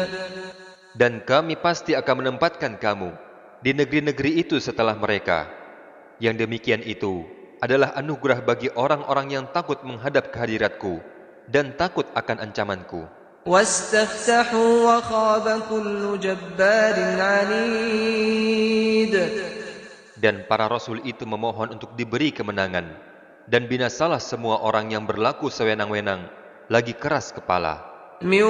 Dan kami pasti akan menempatkan kamu di negeri-negeri itu setelah mereka. Yang demikian itu adalah anugerah bagi orang-orang yang takut menghadap kehadiratku dan takut akan ancamanku. واستفتحوا وخاب كل جبار عنيد. Dan para rasul itu memohon untuk diberi kemenangan, dan binasalah semua orang yang berlaku sewenang-wenang, lagi keras kepala. من